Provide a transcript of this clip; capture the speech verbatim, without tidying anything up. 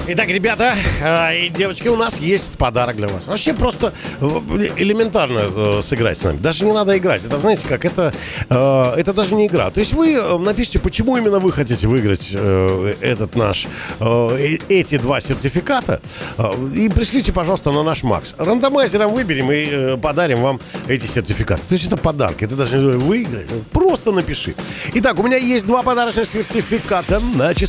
Итак, ребята э, и девочки, у нас есть подарок для вас. Вообще просто э, элементарно э, сыграть с нами. Даже не надо играть. Это, знаете, как это, э, это даже не игра. То есть вы э, напишите, почему именно вы хотите выиграть э, этот наш, э, эти два сертификата. Э, и пришлите, пожалуйста, на наш Макс. Рандомайзером выберем и э, подарим вам эти сертификаты. То есть это подарки. Это даже не выиграть. Просто напиши. Итак, у меня есть два подарочных сертификата на часы